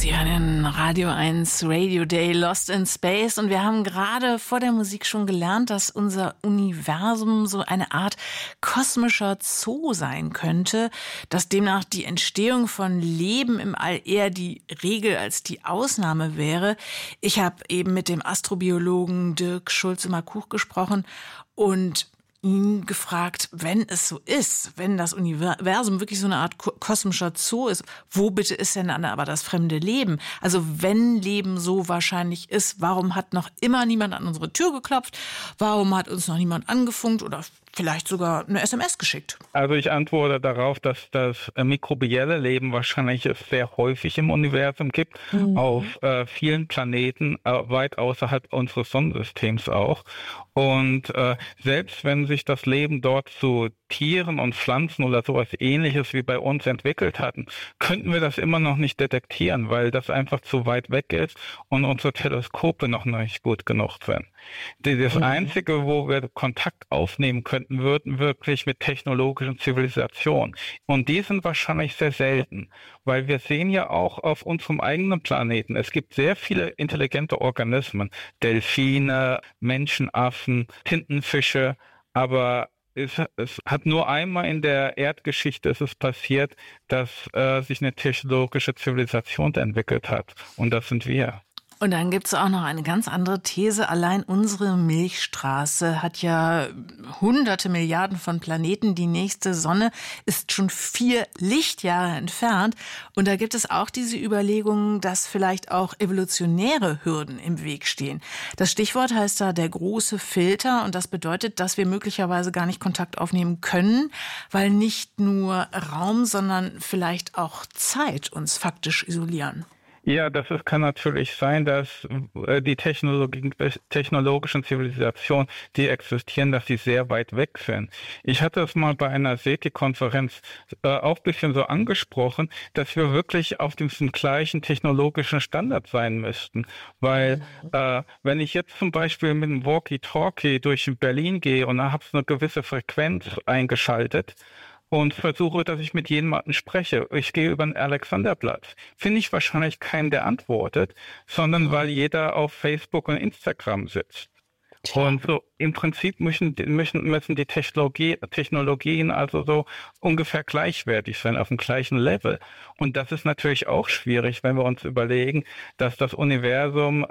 Sie hören Radio 1 Radio Day Lost in Space und wir haben gerade vor der Musik schon gelernt, dass unser Universum so eine Art kosmischer Zoo sein könnte, dass demnach die Entstehung von Leben im All eher die Regel als die Ausnahme wäre. Ich habe eben mit dem Astrobiologen Dirk Schulze-Markuch gesprochen und ihn gefragt, wenn es so ist, wenn das Universum wirklich so eine Art kosmischer Zoo ist, wo bitte ist denn dann aber das fremde Leben? Also wenn Leben so wahrscheinlich ist, warum hat noch immer niemand an unsere Tür geklopft? Warum hat uns noch niemand angefunkt oder vielleicht sogar eine SMS geschickt? Also ich antworte darauf, dass das mikrobielle Leben wahrscheinlich es sehr häufig im Universum gibt, auf vielen Planeten, weit außerhalb unseres Sonnensystems auch. Und selbst wenn sich das Leben dort zu Tieren und Pflanzen oder sowas Ähnliches wie bei uns entwickelt hatten, könnten wir das immer noch nicht detektieren, weil das einfach zu weit weg ist und unsere Teleskope noch nicht gut genug sind. Das Einzige, wo wir Kontakt aufnehmen könnten, würden wirklich mit technologischen Zivilisationen. Und die sind wahrscheinlich sehr selten, weil wir sehen ja auch auf unserem eigenen Planeten, es gibt sehr viele intelligente Organismen, Delfine, Menschenaffen, Tintenfische, aber es hat nur einmal in der Erdgeschichte ist es passiert, dass sich eine technologische Zivilisation entwickelt hat. Und das sind wir. Und dann gibt es auch noch eine ganz andere These. Allein unsere Milchstraße hat ja hunderte Milliarden von Planeten. Die nächste Sonne ist schon 4 Lichtjahre entfernt. Und da gibt es auch diese Überlegungen, dass vielleicht auch evolutionäre Hürden im Weg stehen. Das Stichwort heißt da der große Filter. Und das bedeutet, dass wir möglicherweise gar nicht Kontakt aufnehmen können, weil nicht nur Raum, sondern vielleicht auch Zeit uns faktisch isolieren. Ja, kann natürlich sein, dass die technologischen Zivilisationen, die existieren, dass sie sehr weit weg sind. Ich hatte es mal bei einer SETI-Konferenz auch ein bisschen so angesprochen, dass wir wirklich auf diesem gleichen technologischen Standard sein müssten. Weil wenn ich jetzt zum Beispiel mit einem Walkie-Talkie durch Berlin gehe und da habe ich eine gewisse Frequenz eingeschaltet, und versuche, dass ich mit jemandem spreche. Ich gehe über den Alexanderplatz. Finde ich wahrscheinlich keinen, der antwortet, sondern weil jeder auf Facebook und Instagram sitzt. Und so im Prinzip müssen die Technologien also so ungefähr gleichwertig sein, auf dem gleichen Level. Und das ist natürlich auch schwierig, wenn wir uns überlegen, dass das Universum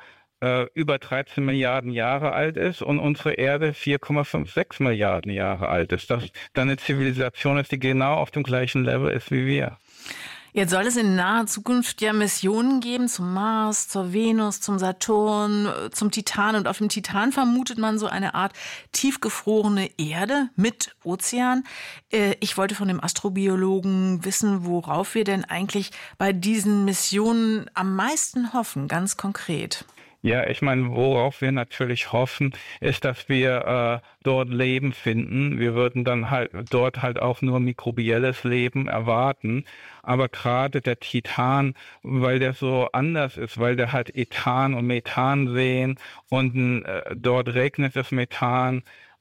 über 13 Milliarden Jahre alt ist und unsere Erde 4,56 Milliarden Jahre alt ist. Dass dann eine Zivilisation ist, die genau auf dem gleichen Level ist wie wir. Jetzt soll es in naher Zukunft ja Missionen geben zum Mars, zur Venus, zum Saturn, zum Titan. Und auf dem Titan vermutet man so eine Art tiefgefrorene Erde mit Ozean. Ich wollte von dem Astrobiologen wissen, worauf wir denn eigentlich bei diesen Missionen am meisten hoffen, ganz konkret. Ja, ich meine, worauf wir natürlich hoffen, ist, dass wir dort Leben finden. Wir würden dann dort auch nur mikrobielles Leben erwarten. Aber gerade der Titan, weil der so anders ist, weil der halt Ethan und Methan sehen und dort regnet das Methan,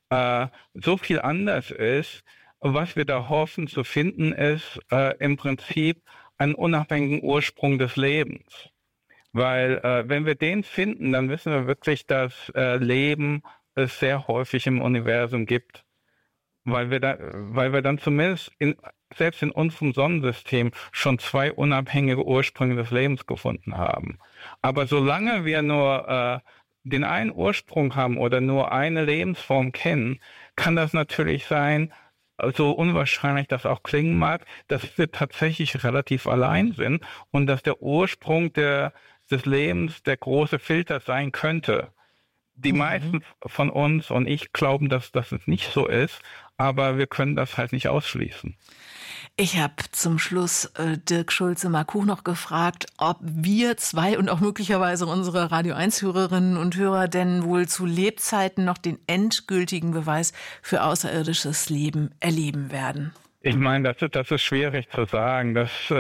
so viel anders ist. Was wir da hoffen zu finden, ist im Prinzip einen unabhängigen Ursprung des Lebens. Weil wenn wir den finden, dann wissen wir wirklich, dass Leben es sehr häufig im Universum gibt. Weil wir dann zumindest selbst in unserem Sonnensystem schon 2 unabhängige Ursprünge des Lebens gefunden haben. Aber solange wir nur den einen Ursprung haben oder nur eine Lebensform kennen, kann das natürlich sein, so unwahrscheinlich das auch klingen mag, dass wir tatsächlich relativ allein sind und dass der Ursprung des Lebens der große Filter sein könnte. Die meisten von uns und ich glauben, dass das nicht so ist, aber wir können das halt nicht ausschließen. Ich habe zum Schluss Dirk Schulze-Markuch noch gefragt, ob wir 2 und auch möglicherweise unsere Radio 1-Hörerinnen und Hörer denn wohl zu Lebzeiten noch den endgültigen Beweis für außerirdisches Leben erleben werden. Ich meine, das ist schwierig zu sagen.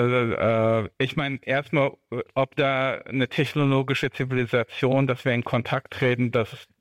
Ich meine, erstmal, ob da eine technologische Zivilisation, dass wir in Kontakt treten,